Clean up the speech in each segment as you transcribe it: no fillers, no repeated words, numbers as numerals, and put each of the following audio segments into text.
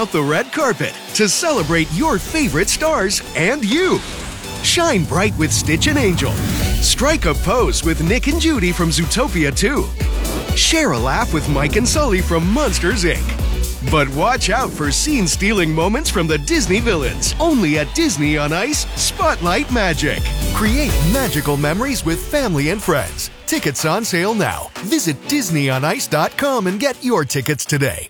out the red carpet to celebrate your favorite stars and you. Shine bright with Stitch and Angel. Strike a pose with Nick and Judy from Zootopia 2. Share a laugh with Mike and Sully from Monsters, Inc. But watch out for scene-stealing moments from the Disney villains. Only at Disney on Ice Spotlight Magic. Create magical memories with family and friends. Tickets on sale now. Visit DisneyOnIce.com and get your tickets today.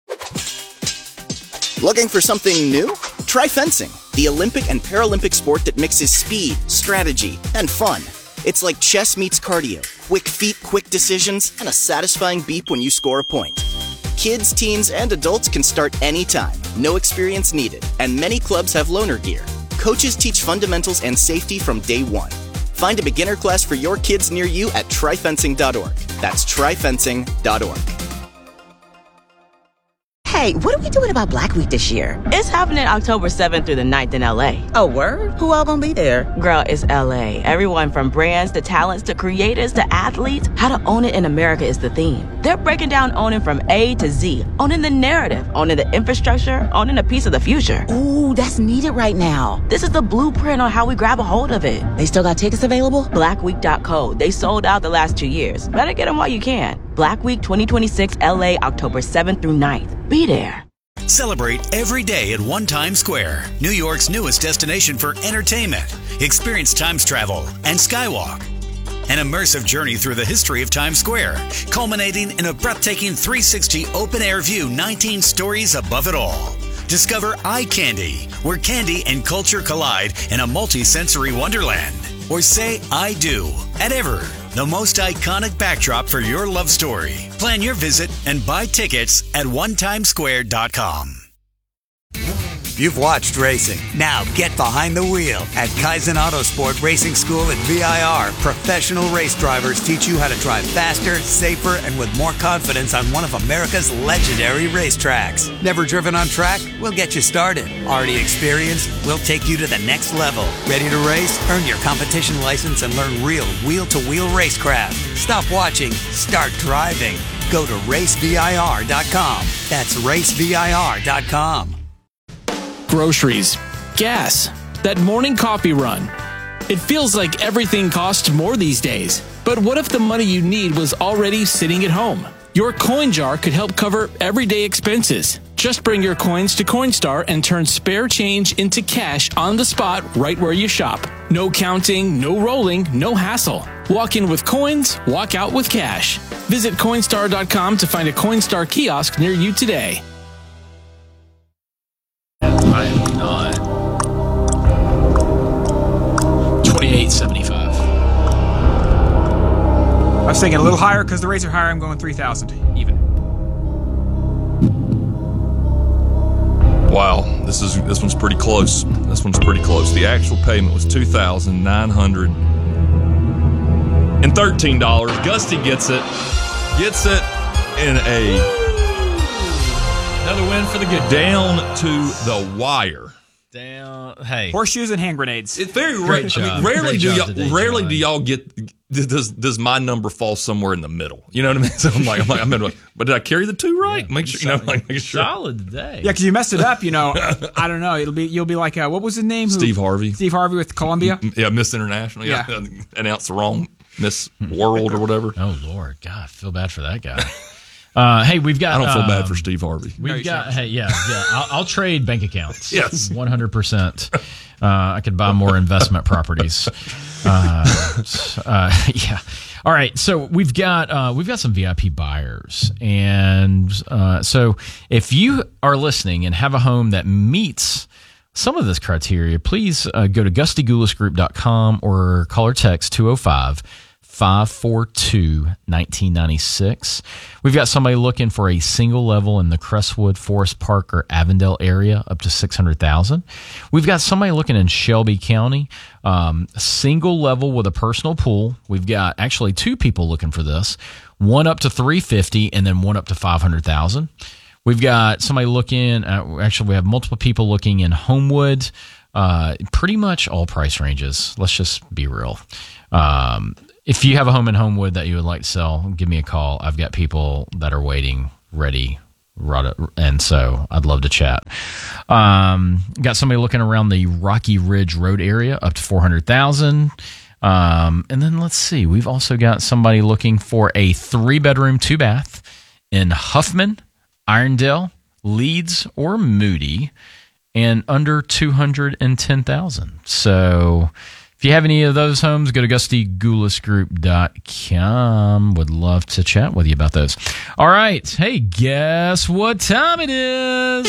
Looking for something new? Try fencing, the Olympic and Paralympic sport that mixes speed, strategy, and fun. It's like chess meets cardio. Quick feet, quick decisions, and a satisfying beep when you score a point. Kids, teens, and adults can start anytime. No experience needed, and many clubs have loaner gear. Coaches teach fundamentals and safety from day one. Find a beginner class for your kids near you at tryfencing.org. That's tryfencing.org. Hey, what are we doing about Black Week this year? It's happening October 7th through the 9th in LA. Oh, word? Who all gonna be there? Girl, it's LA. Everyone from brands to talents to creators to athletes. How to own it in America is the theme. They're breaking down owning from A to Z. Owning the narrative, owning the infrastructure, owning a piece of the future. Ooh, that's needed right now. This is the blueprint on how we grab a hold of it. They still got tickets available? Blackweek.co. They sold out the last 2 years. Better get them while you can. Black Week 2026 LA, October 7th through 9th. Be there. Celebrate every day at One Times Square, New York's newest destination for entertainment. Experience Times travel and Skywalk. An immersive journey through the history of Times Square, culminating in a breathtaking 360 open-air view 19 stories above it all. Discover Eye Candy, where candy and culture collide in a multi-sensory wonderland. Or say I do at Ever, the most iconic backdrop for your love story. Plan your visit and buy tickets at onetimesquare.com. You've watched racing. Now get behind the wheel at Kaizen Autosport Racing School at VIR. Professional race drivers teach you how to drive faster, safer, and with more confidence on one of America's legendary racetracks. Never driven on track? We'll get you started. Already experienced? We'll take you to the next level. Ready to race? Earn your competition license and learn real wheel-to-wheel racecraft. Stop watching. Start driving. Go to racevir.com. That's racevir.com. Groceries, gas, that morning coffee run. It feels like everything costs more these days. But what if the money you need was already sitting at home? Your coin jar could help cover everyday expenses. Just bring your coins to Coinstar and turn spare change into cash on the spot right where you shop. No counting, no rolling, no hassle. Walk in with coins, walk out with cash. Visit Coinstar.com to find a Coinstar kiosk near you today. I am not. 28.75. I was thinking a little higher because the rates are higher. I'm going 3,000 even. Wow, this one's pretty close. This one's pretty close. The actual payment was $2,913. Gusty gets it in Another win for the good. Down to the wire. Down. Hey, horseshoes and hand grenades. It's very rare. I mean, rarely do y'all get. Does my number fall somewhere in the middle? You know what I mean? So I'm like, but did I carry the two right? Yeah, make sure, make sure. Solid today. Yeah, because you messed it up. I don't know. You'll be like, what was his name? Steve Harvey. Steve Harvey with Columbia. Yeah, Miss International. Yeah, announced the wrong Miss World or whatever. Oh Lord, God, I feel bad for that guy. Hey, we've got. I don't feel bad for Steve Harvey. We've got. Hey, yeah. I'll trade bank accounts. Yes, 100%. I could buy more investment properties. Yeah. All right. So we've got some VIP buyers, and so if you are listening and have a home that meets some of this criteria, please go to GustyGoulisGroup.com or call or text 205-542-1996. We've got somebody looking for a single level in the Crestwood, Forest Park, or Avondale area up to $600,000. We've got somebody looking in Shelby County, single level with a personal pool. We've got actually two people looking for this, one up to $350,000 and then one up to $500,000. We've got somebody looking, actually we have multiple people looking in Homewood, pretty much all price ranges. Let's just be real. If you have a home in Homewood that you would like to sell, give me a call. I've got people that are waiting, ready, And so I'd love to chat. Got somebody looking around the Rocky Ridge Road area up to 400,000. And then let's see. We've also got somebody looking for a 3-bedroom, 2-bath in Huffman, Irondale, Leeds, or Moody, and under 210,000. So if you have any of those homes, go to GustyGoulisGroup.com. Would love to chat with you about those. All right. Hey, guess what time it is?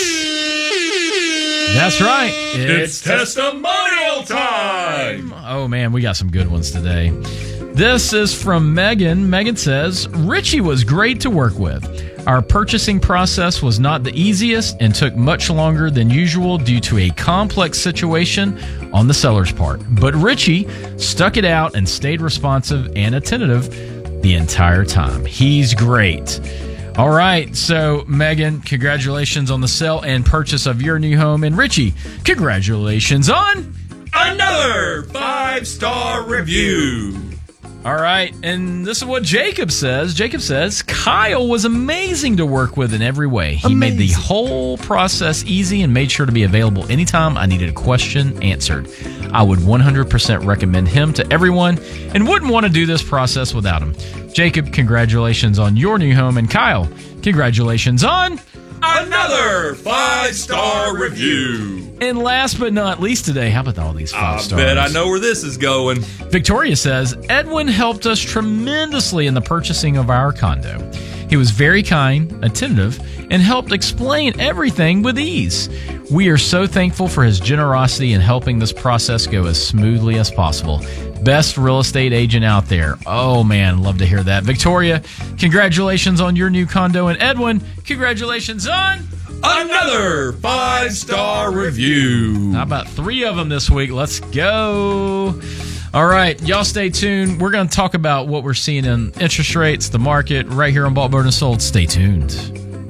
That's right. It's testimonial time. Oh, man, we got some good ones today. This is from Megan. Megan says, Richie was great to work with. Our purchasing process was not the easiest and took much longer than usual due to a complex situation on the seller's part. But Richie stuck it out and stayed responsive and attentive the entire time. He's great. All right, so Megan, congratulations on the sale and purchase of your new home. And Richie, congratulations on another 5-star review. All right, and this is what Jacob says. Jacob says, Kyle was amazing to work with in every way. He made the whole process easy and made sure to be available anytime I needed a question answered. I would 100% recommend him to everyone and wouldn't want to do this process without him. Jacob, congratulations on your new home. And Kyle, congratulations on another 5-star review. And last but not least today, how about all these 5 stars? I bet I know where this is going. Victoria says, Edwin helped us tremendously in the purchasing of our condo. He was very kind, attentive, and helped explain everything with ease. We are so thankful for his generosity in helping this process go as smoothly as possible. Best real estate agent out there. Oh, man, love to hear that. Victoria, congratulations on your new condo. And Edwin, congratulations on another 5-star review. How about 3 of them this week? Let's go. All right, y'all stay tuned. We're going to talk about what we're seeing in interest rates, the market, right here on Bought, Burned, and Sold. Stay tuned.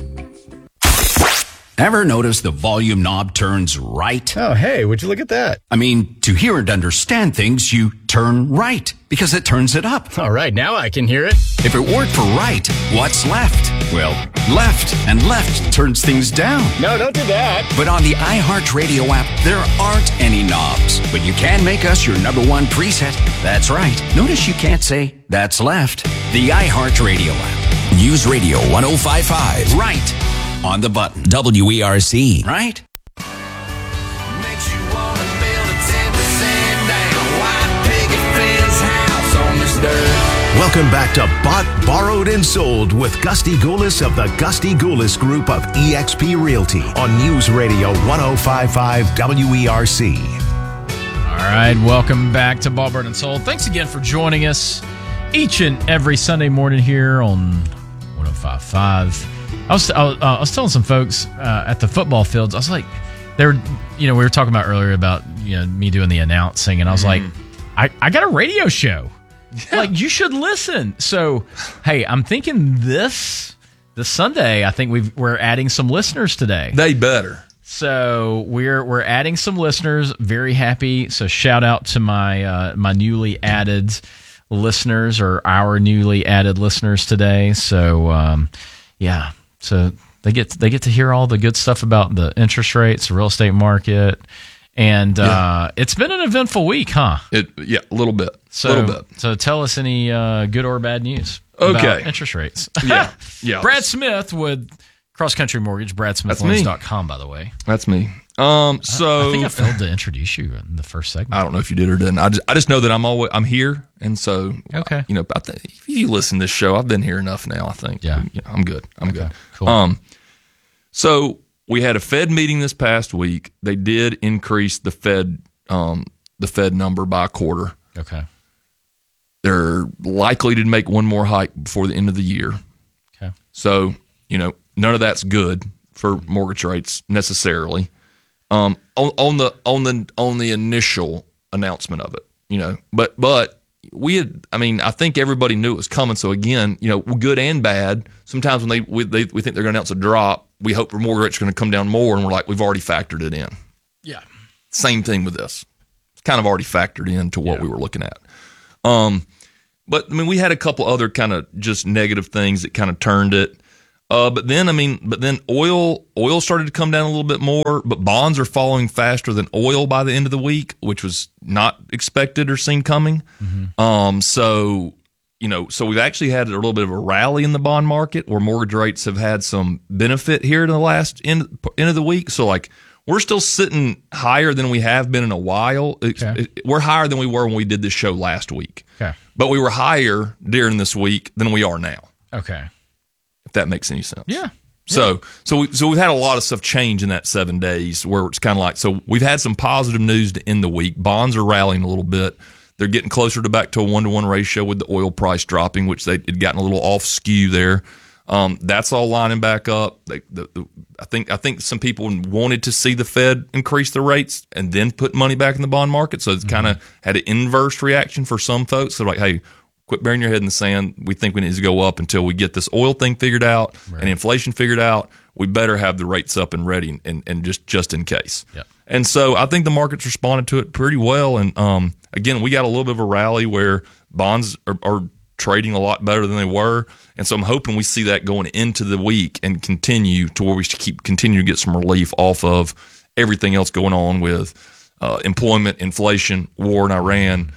Ever notice the volume knob turns right? Oh, hey, would you look at that? I mean, to hear and understand things, you turn right because it turns it up. All right, now I can hear it. If it worked for right, what's left? Well, left, and left turns things down. No, don't do that. But on the iHeartRadio app, there aren't any knobs. But you can make us your #1 preset. That's right. Notice you can't say, that's left. The iHeartRadio app. News Radio 105.5. Right. On the button. WERC. Right? Makes you want to build a 10% down white picket fence house on this dirt. Welcome back to Bought, Borrowed, and Sold with Gusty Goulis of the Gusty Goulis Group of eXp Realty on News Radio 105.5 WERC. All right, welcome back to Bought, Burned, and Sold. Thanks again for joining us each and every Sunday morning here on 105.5. I was telling some folks at the football fields. I was like, we were talking about earlier about me doing the announcing, and I was like, I got a radio show. Yeah. Like, you should listen. So, hey, I'm thinking this Sunday, I think we're adding some listeners today. They better. So we're adding some listeners. Very happy. So shout out to my my newly added listeners, or our newly added listeners today. So yeah. So they get to hear all the good stuff about the interest rates, the real estate market, and it's been an eventful week, huh? A little bit. So tell us any good or bad news about interest rates. Yeah. Brad Smith with Cross Country Mortgage, BradSmithLoans.com, by the way. That's me. I think I failed to introduce you in the first segment. I don't know if you did or didn't. I just know that I'm here, and so okay. If you listen to this show, I've been here enough now. I think. Yeah. I'm good. I'm good. Cool. So we had a Fed meeting this past week. They did increase the Fed number by a quarter. Okay. They're likely to make one more hike before the end of the year. Okay. So none of that's good for mortgage rates necessarily. On the initial announcement of it, but we had, I think everybody knew it was coming. So again, good and bad. Sometimes when we think they're going to announce a drop, we hope for mortgage rates are going to come down more, and we're like, we've already factored it in. Yeah. Same thing with this. It's kind of already factored into what we were looking at. But we had a couple other kind of just negative things that kind of turned it. But then oil started to come down a little bit more, but bonds are falling faster than oil by the end of the week, which was not expected or seen coming. So we've actually had a little bit of a rally in the bond market where mortgage rates have had some benefit here in the last end of the week. So like we're still sitting higher than we have been in a while. Okay. We're higher than we were when we did this show last week. Okay. But we were higher during this week than we are now. Okay. If that makes any sense. Yeah. So we've had a lot of stuff change in that 7 days where it's kind of like, so we've had some positive news to end the week. Bonds are rallying a little bit. They're getting closer to back to a 1-to-1 ratio with the oil price dropping, which they'd gotten a little off skew there. That's all lining back up. I think some people wanted to see the Fed increase the rates and then put money back in the bond market. So it's kind of had an inverse reaction for some folks. They're like, hey, quit burying your head in the sand. We think we need to go up until we get this oil thing figured out and inflation figured out. We better have the rates up and ready and just in case. Yep. And so I think the market's responded to it pretty well. And again, we got a little bit of a rally where bonds are trading a lot better than they were. And so I'm hoping we see that going into the week and continue to where we continue to get some relief off of everything else going on with employment, inflation, war in Iran,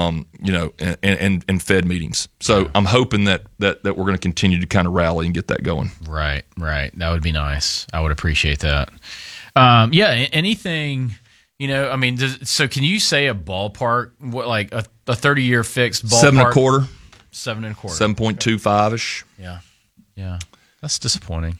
and Fed meetings. So I'm hoping that we're going to continue to kind of rally and get that going. Right. That would be nice. I would appreciate that. Anything, so can you say a ballpark, what, like a 30-year fixed ballpark? 7.25. 7.25. 7.25-ish. Yeah. That's disappointing.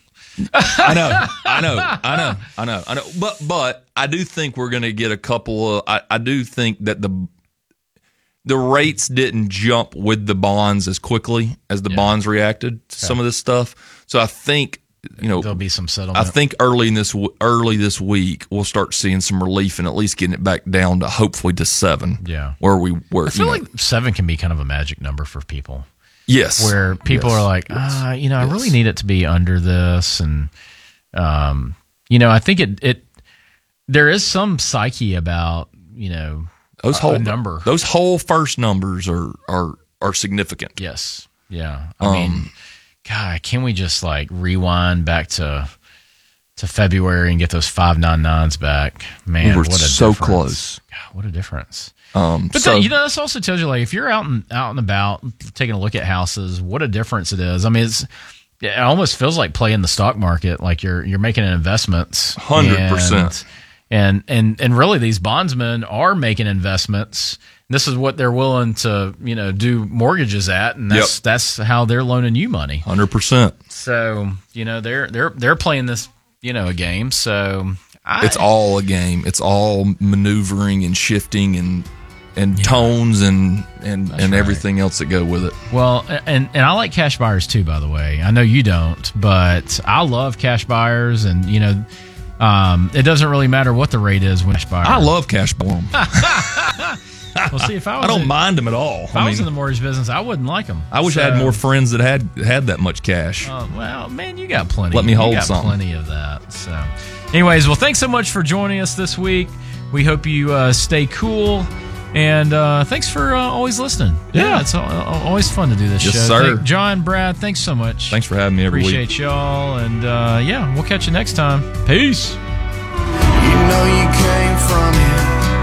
I know. But I do think we're going to get a couple of, I do think that the rates didn't jump with the bonds as quickly as the bonds reacted to some of this stuff. So I think, there'll be some settlement. I think early this week we'll start seeing some relief and at least getting it back down to hopefully to 7. Yeah, where we were. I feel like 7 can be kind of a magic number for people. Yes, where people are like, I really need it to be under this, and I think it there is some psyche about those whole number. Those whole first numbers are significant. Yes, yeah. I mean, God, can we just like rewind back to February and get those 599s back? Man, we're what a so difference. close. God, what a difference. But this also tells you, like, if you're out and about taking a look at houses, what a difference it is. I mean, it almost feels like playing the stock market, like you're making investments. 100%. And really, these bondsmen are making investments. This is what they're willing to, do mortgages at, and that's how they're loaning you money. 100%. So, they're playing this, a game. So it's all a game. It's all maneuvering and shifting and tones and everything else that go with it. Well, and I like cash buyers too, by the way. I know you don't, but I love cash buyers, and it doesn't really matter what the rate is when cash buyer. I love cash buyers. Well, see, if I don't mind them at all. If I was in the mortgage business, I wouldn't like them. I wish I had more friends that had that much cash. Well, man, you got plenty. Let me hold you got something. Plenty of that. So, anyways, well, thanks so much for joining us this week. We hope you stay cool, and thanks for always listening. Yeah, it's always fun to do this show. Yes, sir. John, Brad, thanks so much. Thanks for having me every week. Appreciate y'all, and we'll catch you next time. Peace. You came from here.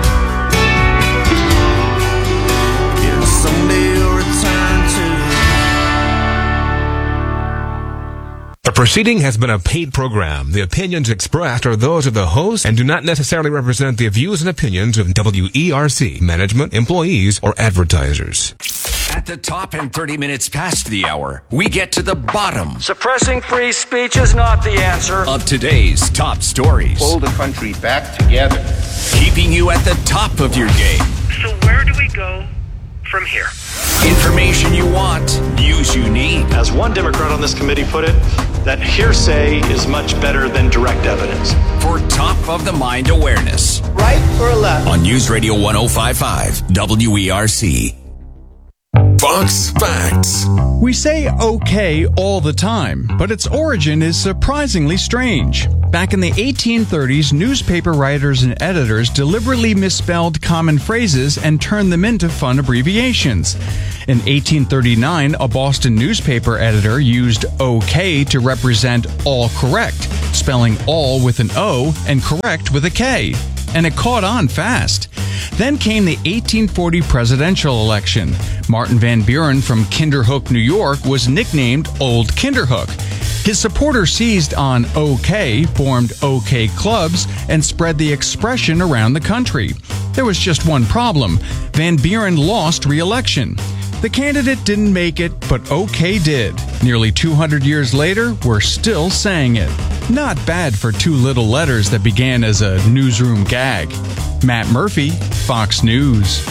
The proceeding has been a paid program. The opinions expressed are those of the host and do not necessarily represent the views and opinions of WERC, management, employees, or advertisers. At the top and 30 minutes past the hour, we get to the bottom. Suppressing free speech is not the answer. Of today's top stories. Pull the country back together. Keeping you at the top of your game. So where do we go from here? Information you want, news you need. As one Democrat on this committee put it, that hearsay is much better than direct evidence. For top of the mind awareness. Right or left? On News Radio 105.5 WERC. Fox Facts. We say okay all the time, but its origin is surprisingly strange. Back in the 1830s, newspaper writers and editors deliberately misspelled common phrases and turned them into fun abbreviations. In 1839, a Boston newspaper editor used OK to represent all correct, spelling all with an O and correct with a K. And it caught on fast. Then came the 1840 presidential election. Martin Van Buren from Kinderhook, New York, was nicknamed Old Kinderhook. His supporters seized on OK, formed OK clubs, and spread the expression around the country. There was just one problem. Van Buren lost re-election. The candidate didn't make it, but OK did. Nearly 200 years later, we're still saying it. Not bad for two little letters that began as a newsroom gag. Matt Murphy, Fox News.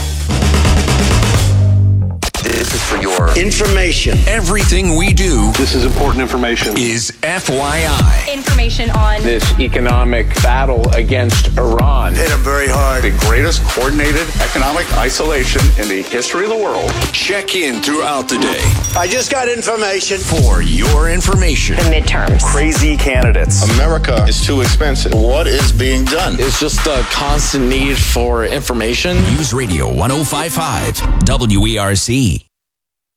This is for your information. Everything we do, This is important information. is FYI. Information on This economic battle against Iran. Hit them very hard. The greatest coordinated economic isolation in the history of the world. Check in throughout the day. I just got information for your information. the midterms. Crazy candidates. America is too expensive. What is being done? It's just a constant need for information. News Radio 105.5 WERC.